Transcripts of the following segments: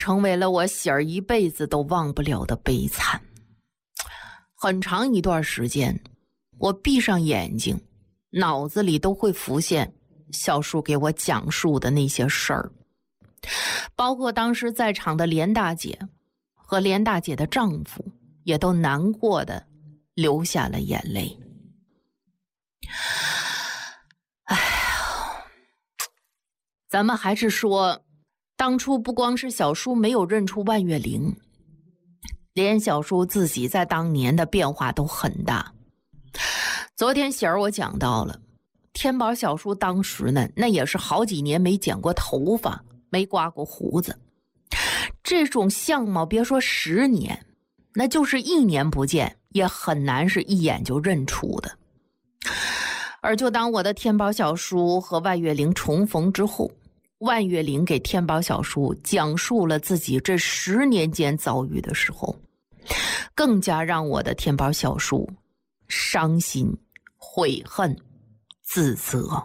成为了我喜儿一辈子都忘不了的悲惨。很长一段时间，我闭上眼睛，脑子里都会浮现小叔给我讲述的那些事儿，包括当时在场的连大姐和连大姐的丈夫也都难过的流下了眼泪。哎呀，咱们还是说，当初不光是小叔没有认出万月玲，连小叔自己在当年的变化都很大。昨天喜儿我讲到了，天宝小叔当时呢，那也是好几年没剪过头发，没刮过胡子，这种相貌别说10年，那就是1年不见也很难是一眼就认出的。而就当我的天宝小叔和万月玲重逢之后，万月玲给天宝小叔讲述了自己这10年间遭遇的时候，更加让我的天宝小叔伤心、悔恨、自责。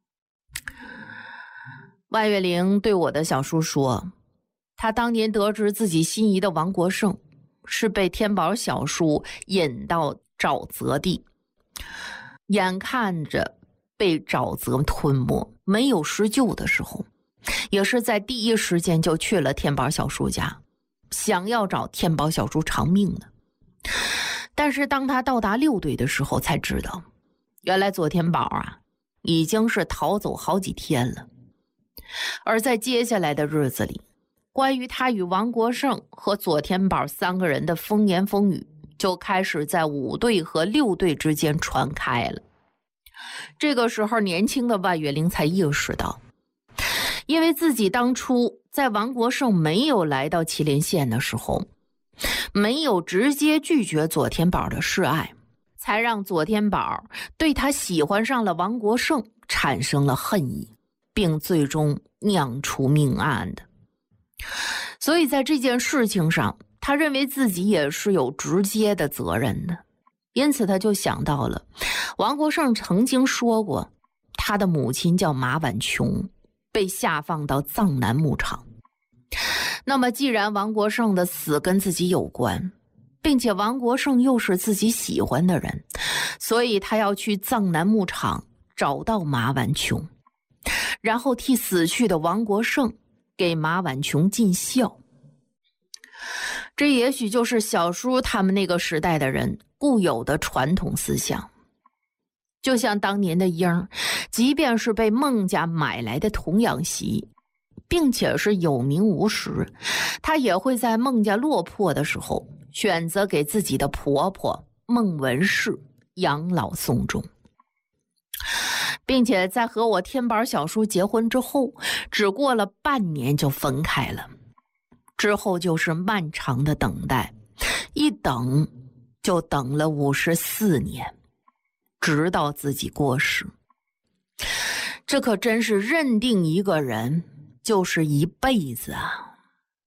万月玲对我的小叔说，他当年得知自己心仪的王国胜是被天宝小叔引到沼泽地，眼看着被沼泽吞没，没有施救的时候，也是在第一时间就去了天宝小叔家，想要找天宝小叔偿命的。但是当他到达6队的时候，才知道原来左天宝啊已经是逃走好几天了。而在接下来的日子里，关于他与王国胜和左天宝3个人的风言风语就开始在5队和6队之间传开了。这个时候年轻的万月玲才意识到，因为自己当初在王国胜没有来到祁连县的时候，没有直接拒绝左天宝的示爱，才让左天宝对他喜欢上了王国胜产生了恨意，并最终酿出命案的。所以在这件事情上，他认为自己也是有直接的责任的，因此他就想到了王国胜曾经说过，他的母亲叫马婉琼，被下放到藏南牧场。那么既然王国胜的死跟自己有关，并且王国胜又是自己喜欢的人，所以他要去藏南牧场找到马婉琼，然后替死去的王国胜给马婉琼尽孝。这也许就是小叔他们那个时代的人固有的传统思想。就像当年的英，即便是被孟家买来的童养媳，并且是有名无实，她也会在孟家落魄的时候选择给自己的婆婆孟文氏养老送终，并且在和我天宝小叔结婚之后，只过了半年就分开了。之后就是漫长的等待，一等就等了54年，直到自己过世。这可真是认定一个人就是一辈子啊！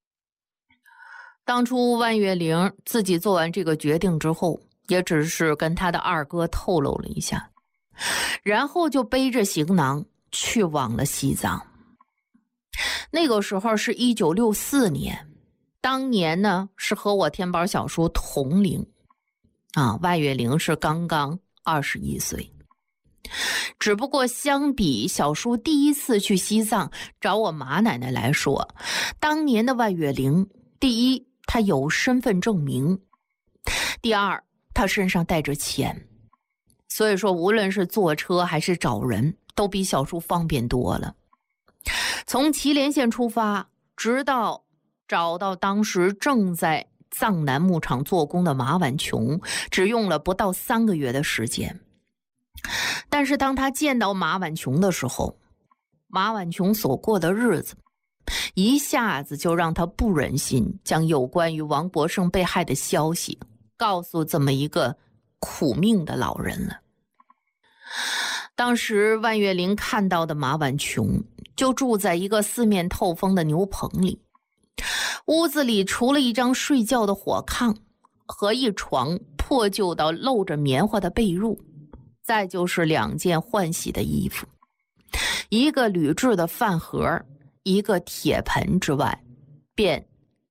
当初万月玲自己做完这个决定之后，也只是跟他的二哥透露了一下，然后就背着行囊去往了西藏。那个时候是1964年，当年呢是和我天宝小叔同龄啊，万月玲是刚刚21岁。只不过相比小叔第一次去西藏找我马奶奶来说，当年的万月玲，第一，她有身份证明；第二，她身上带着钱。所以说无论是坐车还是找人，都比小叔方便多了。从祁连县出发，直到找到当时正在藏南牧场做工的马婉琼，只用了不到3个月的时间。但是当他见到马婉琼的时候，马婉琼所过的日子一下子就让他不忍心将有关于王国胜被害的消息告诉这么一个苦命的老人了。当时万月玲看到的马婉琼就住在一个四面透风的牛棚里，屋子里除了一张睡觉的火炕和一床破旧到露着棉花的被褥，再就是2件换洗的衣服，一个铝制的饭盒，一个铁盆之外，便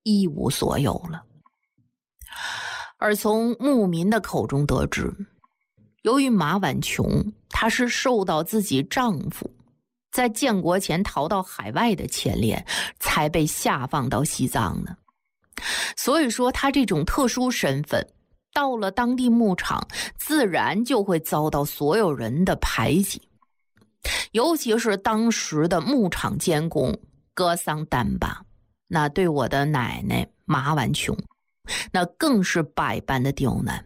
一无所有了。而从牧民的口中得知，由于马婉琼她是受到自己丈夫在建国前逃到海外的牵连，才被下放到西藏的。所以说她这种特殊身份到了当地牧场，自然就会遭到所有人的排挤，尤其是当时的牧场监工格桑丹巴，那对我的奶奶马婉琼那更是百般的刁难。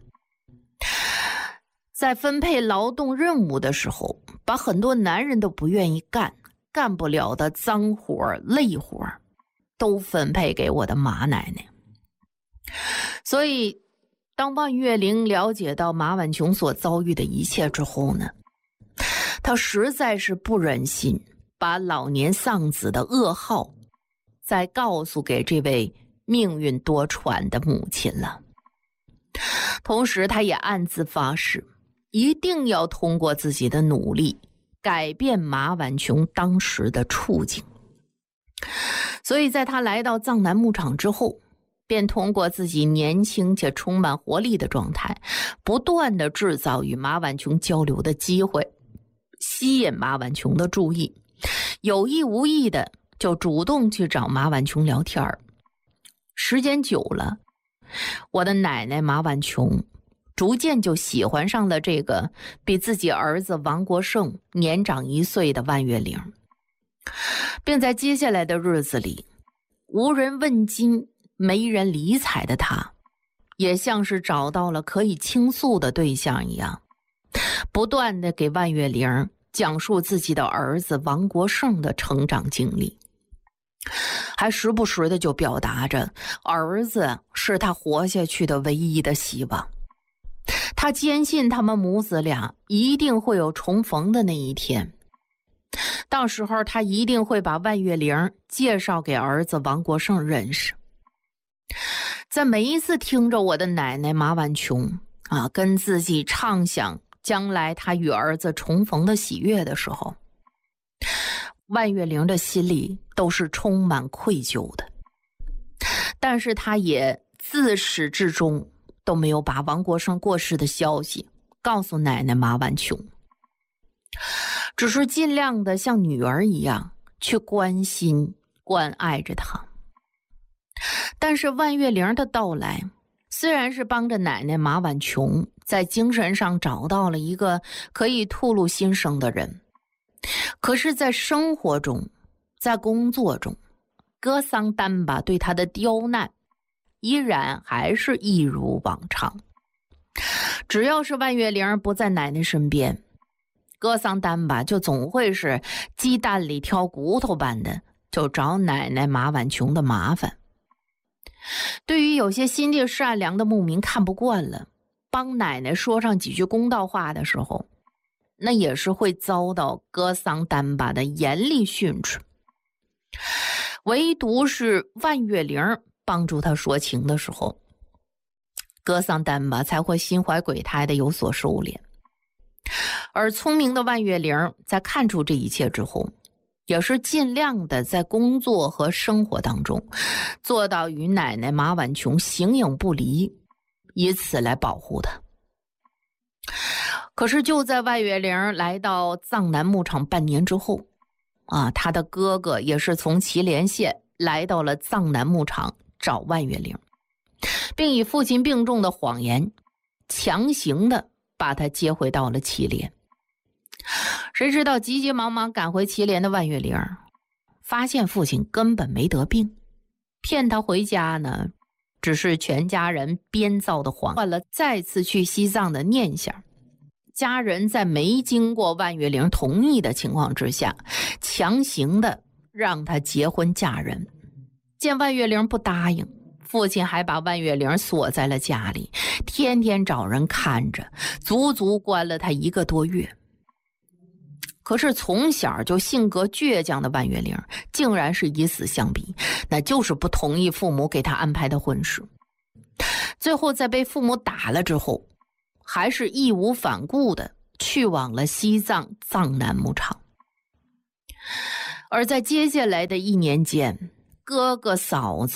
在分配劳动任务的时候，把很多男人都不愿意干不了的脏活累活都分配给我的马奶奶。所以当万岳龄了解到马婉琼所遭遇的一切之后呢，他实在是不忍心把老年丧子的噩耗再告诉给这位命运多舛的母亲了。同时他也暗自发誓，一定要通过自己的努力改变马婉琼当时的处境。所以在他来到藏南牧场之后，便通过自己年轻且充满活力的状态，不断地制造与马婉琼交流的机会，吸引马婉琼的注意，有意无意的就主动去找马婉琼聊天。时间久了，我的奶奶马婉琼逐渐就喜欢上了这个比自己儿子王国胜年长1岁的万岳龄，并在接下来的日子里，无人问津没人理睬的他，也像是找到了可以倾诉的对象一样，不断地给万岳龄讲述自己的儿子王国胜的成长经历，还时不时的就表达着儿子是他活下去的唯一的希望。他坚信他们母子俩一定会有重逢的那一天，到时候他一定会把万岳龄介绍给儿子王国胜认识。在每一次听着我的奶奶马婉琼跟自己畅想将来他与儿子重逢的喜悦的时候，万岳龄的心里都是充满愧疚的，但是他也自始至终都没有把王国胜过世的消息告诉奶奶马婉琼，只是尽量的像女儿一样去关心关爱着她。但是万岳龄的到来虽然是帮着奶奶马婉琼在精神上找到了一个可以吐露心声的人，可是在生活中，在工作中，格桑丹巴对他的刁难依然还是一如往常。只要是万岳龄不在奶奶身边，格桑丹巴就总会是鸡蛋里挑骨头般的就找奶奶马婉琼的麻烦。对于有些心地善良的牧民看不惯了，帮奶奶说上几句公道话的时候，那也是会遭到格桑丹巴的严厉训斥。唯独是万岳龄帮助他说情的时候，格桑丹巴才会心怀鬼胎的有所收敛。而聪明的万岳龄在看出这一切之后，也是尽量的在工作和生活当中做到与奶奶马婉琼形影不离，以此来保护她。可是就在万岳龄来到藏南牧场半年之后他的哥哥也是从祁连县来到了藏南牧场找万岳龄，并以父亲病重的谎言强行的把他接回到了祁连。谁知道急急忙忙赶回祁连的万岳龄发现父亲根本没得病，骗他回家呢只是全家人编造的谎，换了再次去西藏的念想。家人在没经过万岳龄同意的情况之下，强行的让他结婚嫁人。见万岳龄不答应，父亲还把万岳龄锁在了家里，天天找人看着，足足关了他1个多月。可是从小就性格倔强的万岳龄竟然是以死相逼，那就是不同意父母给他安排的婚事。最后在被父母打了之后，还是义无反顾的去往了西藏藏南牧场。而在接下来的1年间，哥哥嫂子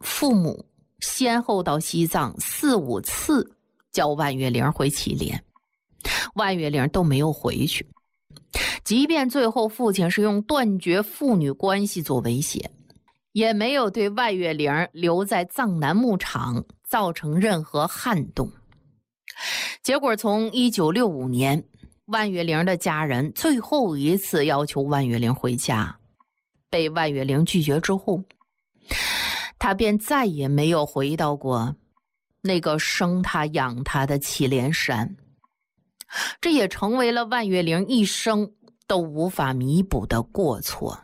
父母先后到西藏4、5次叫万月玲回祁连，万月玲都没有回去。即便最后父亲是用断绝父女关系做威胁，也没有对万月玲留在藏南牧场造成任何撼动。结果从1965年，万月玲的家人最后一次要求万月玲回家，被万月玲拒绝之后，他便再也没有回到过那个生他养他的祁连山。这也成为了万月玲一生都无法弥补的过错。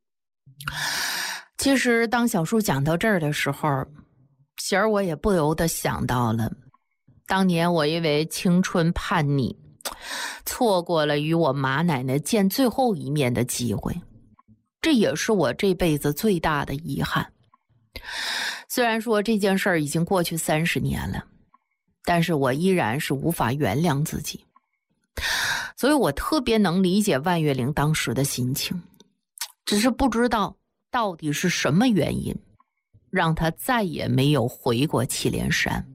其实当小叔讲到这儿的时候，喜儿我也不由得想到了当年我因为青春叛逆，错过了与我马奶奶见最后一面的机会，这也是我这辈子最大的遗憾。虽然说这件事儿已经过去30年了，但是我依然是无法原谅自己。所以我特别能理解万月玲当时的心情，只是不知道到底是什么原因让她再也没有回过祁连山。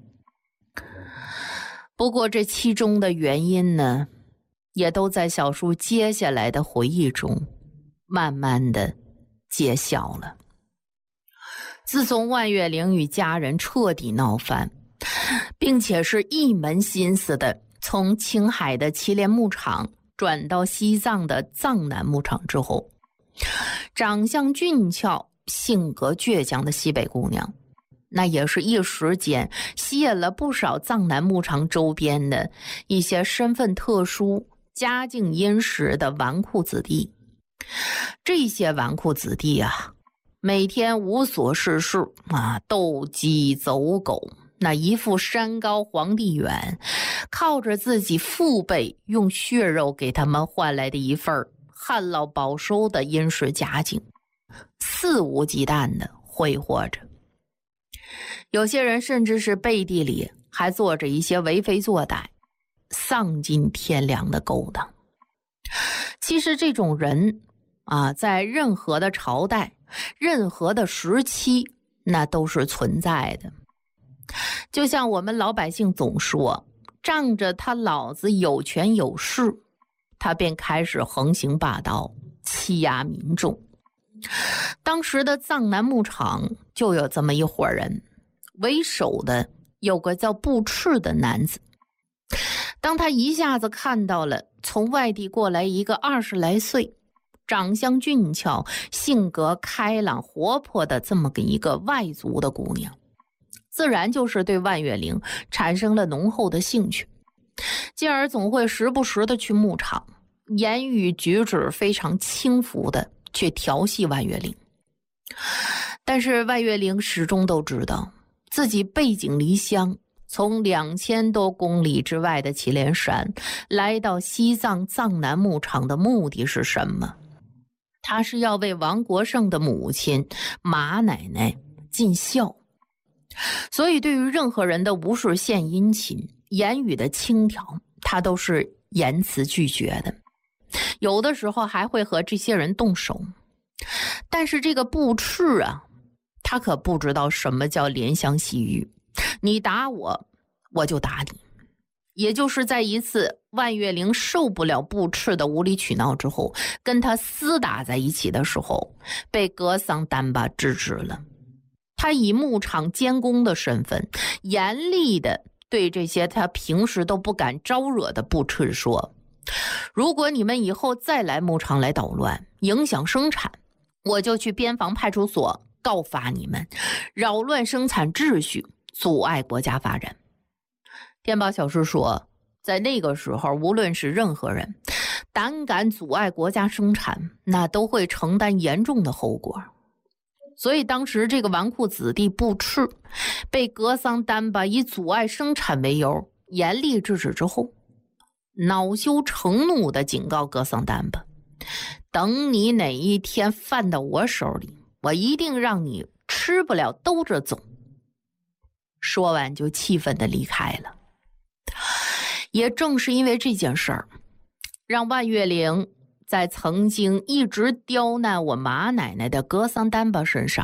不过这其中的原因呢，也都在小叔接下来的回忆中慢慢的揭晓了。自从万月玲与家人彻底闹翻，并且是一门心思的从青海的祁连牧场转到西藏的藏南牧场之后，长相俊俏、性格倔强的西北姑娘，那也是一时间吸引了不少藏南牧场周边的一些身份特殊、家境殷实的纨绔子弟。这些纨绔子弟啊，每天无所事事啊，斗鸡走狗，那一副山高皇帝远，靠着自己父辈用血肉给他们换来的一份旱涝保收的殷实家境，肆无忌惮的挥霍着。有些人甚至是背地里还做着一些为非作歹、丧尽天良的勾当。其实这种人啊，在任何的朝代、任何的时期，那都是存在的。就像我们老百姓总说，仗着他老子有权有势，他便开始横行霸道，欺压民众。当时的藏南牧场就有这么一伙人，为首的有个叫布赤的男子。当他一下子看到了从外地过来一个20来岁、长相俊俏、性格开朗活泼的这么一个外族的姑娘，自然就是对万月玲产生了浓厚的兴趣，进而总会时不时的去牧场，言语举止非常轻浮的去调戏万月玲。但是万月玲始终都知道自己背井离乡，从2000多公里之外的祁连山来到西藏藏南牧场的目的是什么？他是要为王国胜的母亲马奶奶尽孝。所以对于任何人的无事献殷勤、言语的轻佻，他都是严词拒绝的，有的时候还会和这些人动手。但是这个布赤啊，他可不知道什么叫怜香惜玉，你打我，我就打你。也就是在一次万月玲受不了布赤的无理取闹之后，跟他厮打在一起的时候，被格桑丹巴制止了。他以牧场监工的身份，严厉的对这些他平时都不敢招惹的布赤说，如果你们以后再来牧场来捣乱，影响生产，我就去边防派出所告发你们，扰乱生产秩序，阻碍国家发展。天宝小叔说，在那个时候，无论是任何人胆敢阻碍国家生产，那都会承担严重的后果。所以当时这个纨绔子弟布赤被格桑丹巴以阻碍生产为由严厉制止之后，恼羞成怒地警告格桑丹巴，等你哪一天犯到我手里，我一定让你吃不了兜着走。说完就气愤地离开了。也正是因为这件事儿，让万月玲在曾经一直刁难我马奶奶的格桑丹巴身上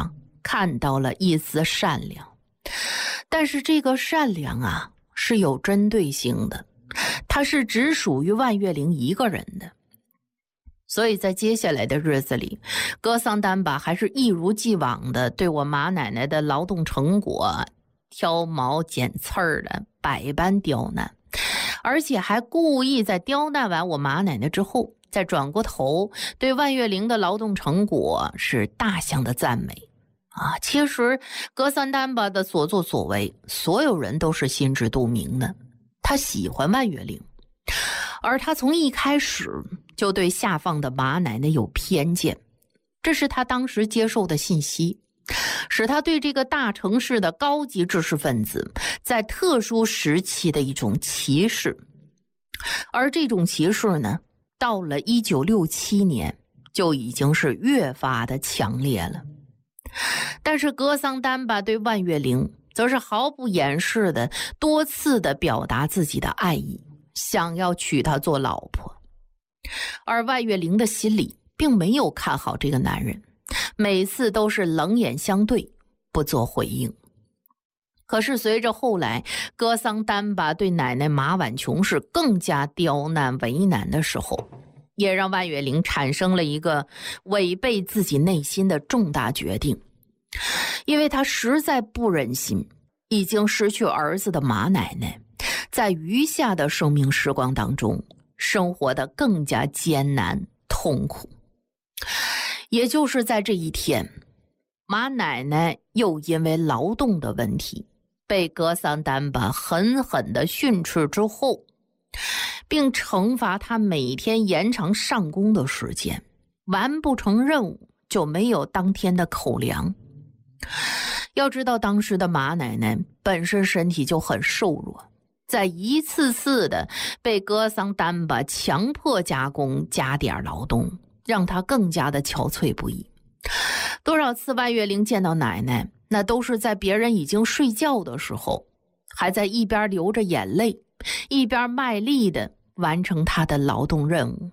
看到了一丝善良，但是这个善良啊是有针对性的，它是只属于万岳龄一个人的。所以在接下来的日子里，格桑丹巴还是一如既往的对我马奶奶的劳动成果挑毛剪刺儿的百般刁难，而且还故意在刁难完我马奶奶之后，再转过头对万岳龄的劳动成果是大项的赞美啊。其实格桑丹巴的所作所为，所有人都是心知肚明的。他喜欢万岳龄，而他从一开始就对下放的马奶奶有偏见，这是他当时接受的信息，使他对这个大城市的高级知识分子在特殊时期的一种歧视。而这种歧视呢，到了1967年就已经是越发的强烈了。但是格桑丹巴对万岳龄则是毫不掩饰的多次的表达自己的爱意，想要娶她做老婆。而万岳龄的心里并没有看好这个男人，每次都是冷眼相对，不做回应。可是随着后来格桑丹巴对奶奶马婉琼是更加刁难为难的时候，也让万岳龄产生了一个违背自己内心的重大决定。因为他实在不忍心已经失去儿子的马奶奶在余下的生命时光当中生活得更加艰难痛苦。也就是在这一天，马奶奶又因为劳动的问题被格桑丹巴狠狠地训斥之后，并惩罚他每天延长上工的时间，完不成任务就没有当天的口粮。要知道当时的马奶奶本身身体就很瘦弱，在一次次的被格桑丹巴强迫加工加点劳动，让她更加的憔悴不已。多少次万岳龄见到奶奶，那都是在别人已经睡觉的时候，还在一边流着眼泪，一边卖力的完成她的劳动任务。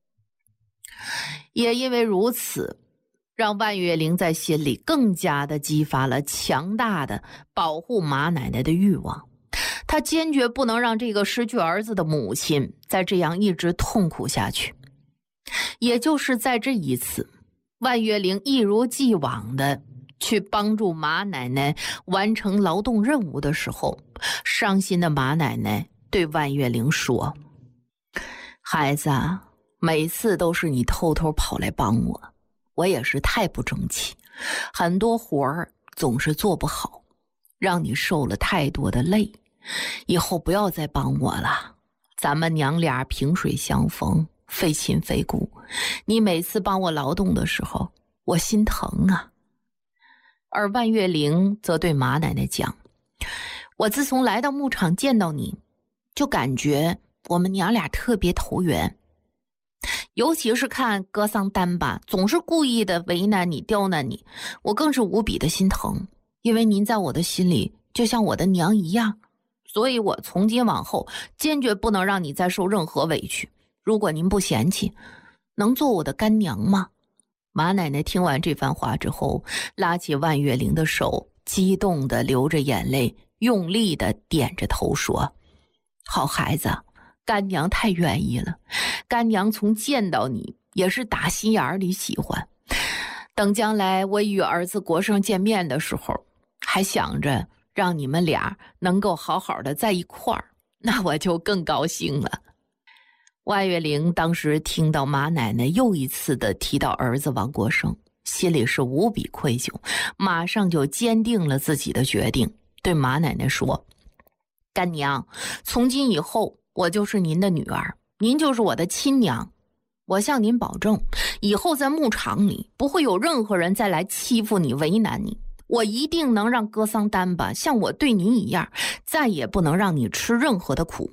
也因为如此，让万岳龄在心里更加的激发了强大的保护马奶奶的欲望。他坚决不能让这个失去儿子的母亲再这样一直痛苦下去。也就是在这一次，万岳龄一如既往的去帮助马奶奶完成劳动任务的时候，伤心的马奶奶对万岳龄说：孩子啊，每次都是你偷偷跑来帮我，我也是太不争气，很多活儿总是做不好，让你受了太多的累，以后不要再帮我了，咱们娘俩萍水相逢，非亲非故，你每次帮我劳动的时候，我心疼啊。而万岳龄则对马奶奶讲：我自从来到牧场见到你，就感觉我们娘俩特别投缘，尤其是看格桑丹巴总是故意的为难你刁难你，我更是无比的心疼，因为您在我的心里就像我的娘一样，所以我从今往后坚决不能让你再受任何委屈，如果您不嫌弃，能做我的干娘吗？马奶奶听完这番话之后，拉起万岳龄的手，激动的流着眼泪，用力的点着头说：好孩子，干娘太愿意了，干娘从见到你也是打心眼里喜欢，等将来我与儿子国胜见面的时候，还想着让你们俩能够好好的在一块儿，那我就更高兴了。万岳龄当时听到马奶奶又一次的提到儿子王国胜，心里是无比愧疚，马上就坚定了自己的决定，对马奶奶说：干娘，从今以后我就是您的女儿，您就是我的亲娘，我向您保证，以后在牧场里不会有任何人再来欺负你为难你，我一定能让格桑丹巴像我对您一样，再也不能让你吃任何的苦。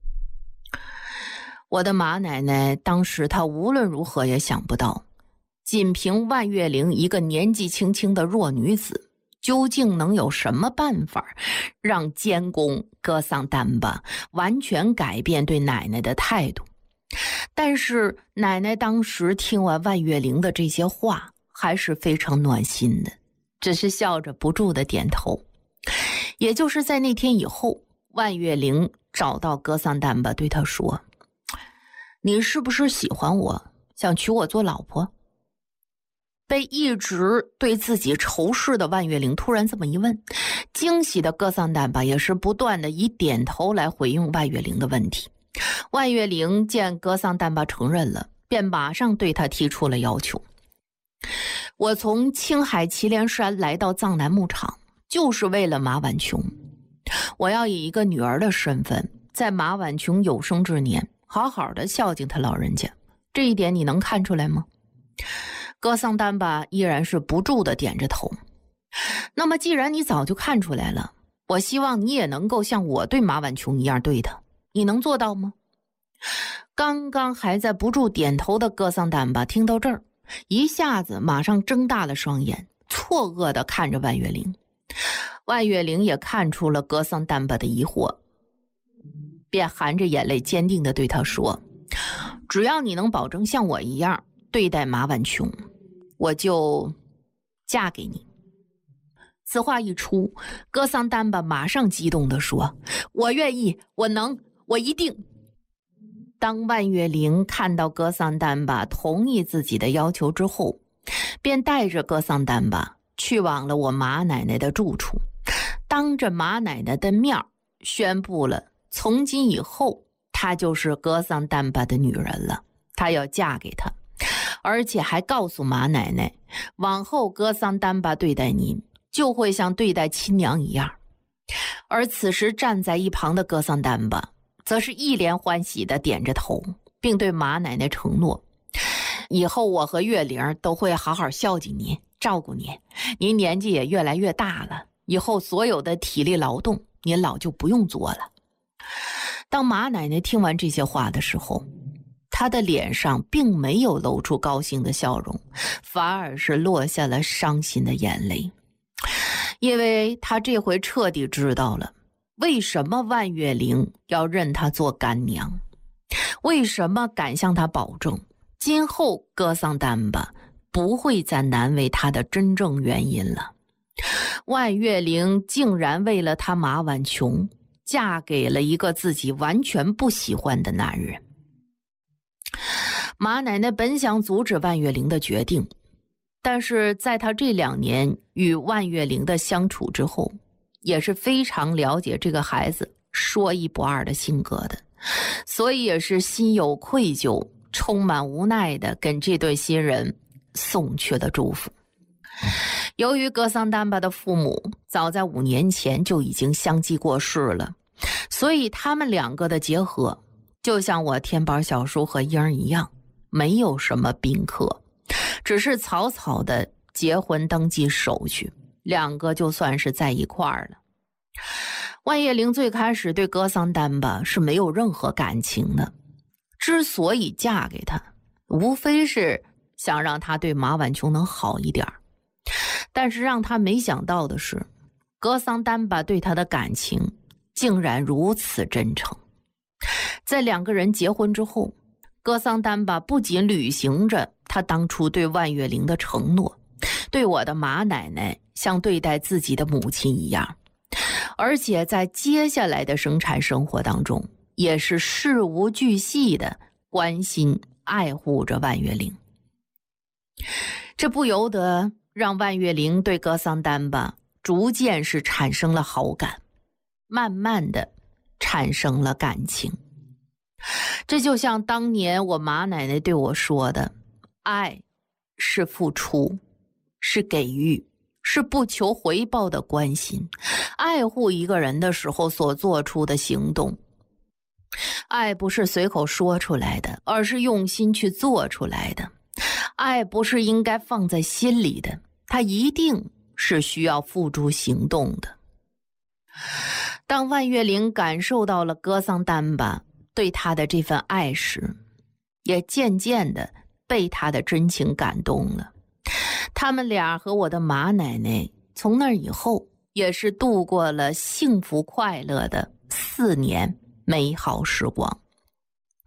我的马奶奶当时她无论如何也想不到，仅凭万岳龄一个年纪轻轻的弱女子，究竟能有什么办法让监工格桑丹巴完全改变对奶奶的态度。但是奶奶当时听完万岳龄的这些话，还是非常暖心的， 只是笑着不住地点头。也就是在那天以后，万月玲找到格桑丹巴，对他说：“你是不是喜欢我，想娶我做老婆？”被一直对自己仇视的万月玲突然这么一问，惊喜的格桑丹巴也是不断的以点头来回应万月玲的问题。万月玲见格桑丹巴承认了，便马上对他提出了要求：“我从青海祁连山来到藏南牧场，就是为了马婉琼。我要以一个女儿的身份，在马婉琼有生之年好好的孝敬他老人家，这一点你能看出来吗？”格桑丹巴依然是不住地点着头。那么既然你早就看出来了，我希望你也能够像我对马婉琼一样对他，你能做到吗？刚刚还在不住点头的格桑丹巴听到这儿，一下子马上睁大了双眼，错愕地看着万月玲。万月玲也看出了格桑丹巴的疑惑，便含着眼泪坚定地对他说：“只要你能保证像我一样对待马婉琼，我就嫁给你。”此话一出，格桑丹巴马上激动地说：“我愿意，我能，我一定。”当万月玲看到格桑丹巴同意自己的要求之后，便带着格桑丹巴去往了我马奶奶的住处，当着马奶奶的面宣布了从今以后她就是格桑丹巴的女人了，她要嫁给他，而且还告诉马奶奶，往后格桑丹巴对待您就会像对待亲娘一样。而此时站在一旁的格桑丹巴则是一脸欢喜地点着头，并对马奶奶承诺：“以后我和月玲都会好好孝敬您，照顾您。您年纪也越来越大了，以后所有的体力劳动您老就不用做了。”当马奶奶听完这些话的时候，她的脸上并没有露出高兴的笑容，反而是落下了伤心的眼泪，因为她这回彻底知道了为什么万月玲要认她做干娘，为什么敢向她保证今后格桑丹巴不会再难为她的真正原因了。万月玲竟然为了她马婉琼嫁给了一个自己完全不喜欢的男人。马奶奶本想阻止万月玲的决定，但是在她这2年与万月玲的相处之后，也是非常了解这个孩子说一不二的性格的，所以也是心有愧疚，充满无奈的跟这对新人送去了祝福。由于格桑丹巴的父母早在5年前就已经相继过世了，所以他们2个的结合就像我天宝小叔和英儿一样，没有什么宾客，只是草草的结婚登记手续，2个就算是在一块儿了。万月玲最开始对格桑丹巴是没有任何感情的，之所以嫁给他，无非是想让他对马婉琼能好一点。但是让他没想到的是，格桑丹巴对他的感情竟然如此真诚。在2个人结婚之后，格桑丹巴不仅履行着他当初对万月玲的承诺，对我的马奶奶像对待自己的母亲一样，而且在接下来的生产生活当中，也是事无巨细的关心爱护着万月玲。这不由得让万月玲对格桑丹巴逐渐是产生了好感，慢慢的产生了感情。这就像当年我马奶奶对我说的，爱是付出，是给予，是不求回报的关心，爱护一个人的时候所做出的行动。爱不是随口说出来的，而是用心去做出来的。爱不是应该放在心里的，它一定是需要付诸行动的。当万月玲感受到了格桑丹巴对他的这份爱时，也渐渐的被他的真情感动了。他们俩和我的马奶奶从那以后也是度过了幸福快乐的4年美好时光。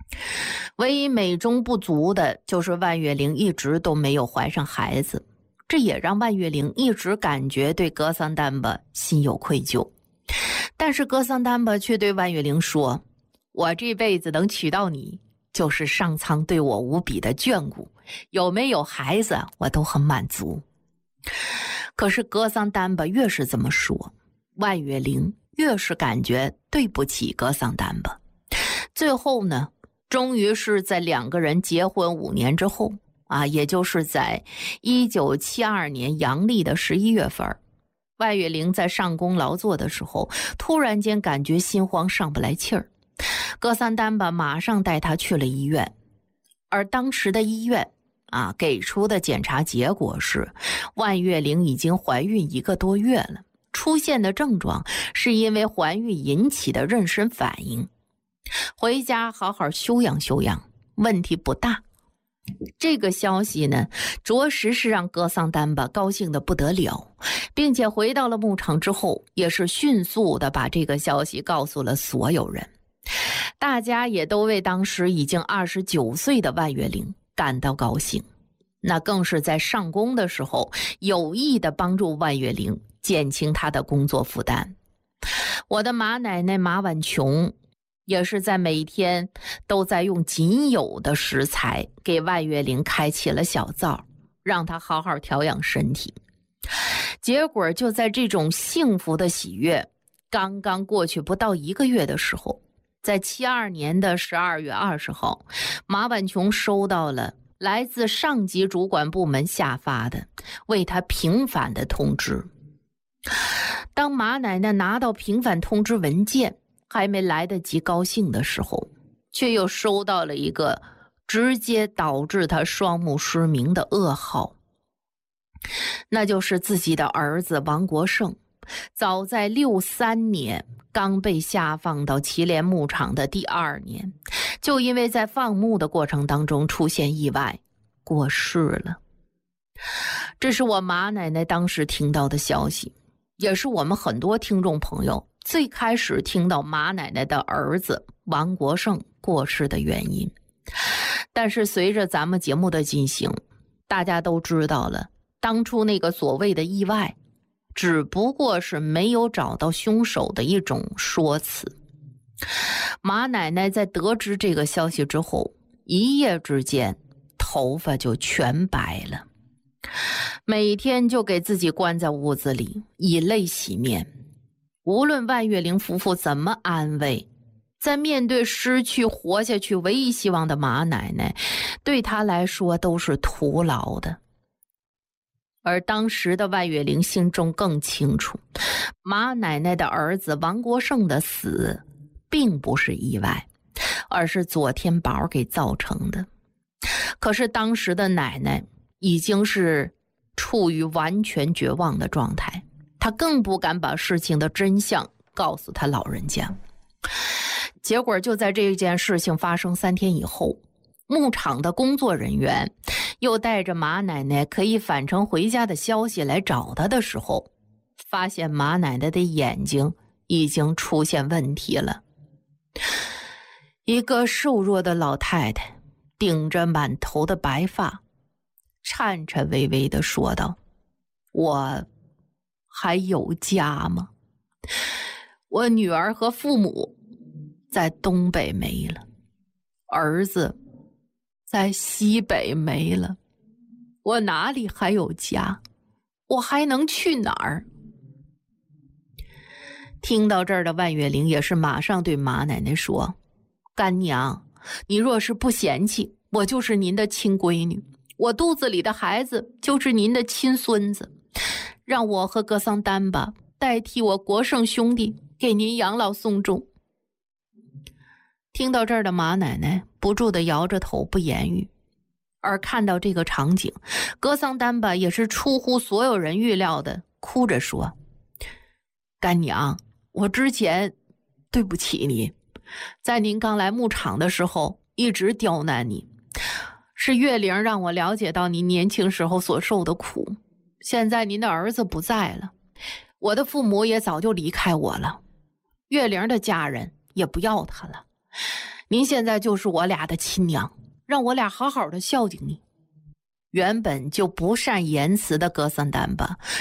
唯一美中不足的就是万月玲一直都没有怀上孩子， 这也让万月玲一直感觉对格桑丹巴心有愧疚。但是格桑丹巴却对万月玲说，我这辈子能娶到你，就是上苍对我无比的眷顾，有没有孩子我都很满足。可是格桑丹巴越是这么说，万月玲越是感觉对不起格桑丹巴。最后呢，终于是在两个人结婚5年之后也就是在1972年阳历的11月份，万月玲在上工劳作的时候，突然间感觉心慌上不来气儿。格桑丹巴马上带她去了医院，而当时的医院给出的检查结果是万月玲已经怀孕1个多月了，出现的症状是因为怀孕引起的妊娠反应，回家好好休养休养，问题不大。这个消息呢，着实是让格桑丹巴高兴得不得了，并且回到了牧场之后，也是迅速的把这个消息告诉了所有人。大家也都为当时已经29岁的万月玲感到高兴，那更是在上工的时候有意的帮助万月玲减轻她的工作负担。我的马奶奶马婉琼也是在每天都在用仅有的食材给万月玲开启了小灶，让她好好调养身体。结果就在这种幸福的喜悦刚刚过去不到1个月的时候，在72年的12月20号，马婉琼收到了来自上级主管部门下发的为她平反的通知。当马奶奶拿到平反通知文件，还没来得及高兴的时候，却又收到了一个直接导致她双目失明的噩耗。那就是自己的儿子王国胜，早在63年刚被下放到祁连牧场的第2年，就因为在放牧的过程当中出现意外过世了。这是我马奶奶当时听到的消息，也是我们很多听众朋友最开始听到马奶奶的儿子王国胜过世的原因。但是随着咱们节目的进行，大家都知道了，当初那个所谓的意外只不过是没有找到凶手的一种说辞。马奶奶在得知这个消息之后，一夜之间头发就全白了，每天就给自己关在屋子里，以泪洗面。无论万月玲夫妇怎么安慰，在面对失去活下去唯一希望的马奶奶，对她来说都是徒劳的。而当时的万月玲心中更清楚，马奶奶的儿子王国胜的死并不是意外，而是左天宝给造成的。可是当时的奶奶已经是处于完全绝望的状态，她更不敢把事情的真相告诉她老人家。结果就在这件事情发生3天以后，牧场的工作人员又带着马奶奶可以返程回家的消息来找她的时候，发现马奶奶的眼睛已经出现问题了。一个瘦弱的老太太顶着满头的白发，颤颤巍巍地说道：我还有家吗？我女儿和父母在东北没了，儿子在西北没了，我哪里还有家？我还能去哪儿？听到这儿的万月玲也是马上对马奶奶说：干娘，你若是不嫌弃，我就是您的亲闺女，我肚子里的孩子就是您的亲孙子，让我和格桑丹巴代替我国胜兄弟给您养老送终。听到这儿的马奶奶不住地摇着头不言语。而看到这个场景，格桑丹巴也是出乎所有人预料的哭着说：干娘，我之前对不起你，在您刚来牧场的时候一直刁难你，是月玲让我了解到您年轻时候所受的苦。现在您的儿子不在了，我的父母也早就离开我了，月玲的家人也不要他了，您现在就是我俩的亲娘，让我俩好好的孝敬你。 原本就不善言辞的哥桑丹吧，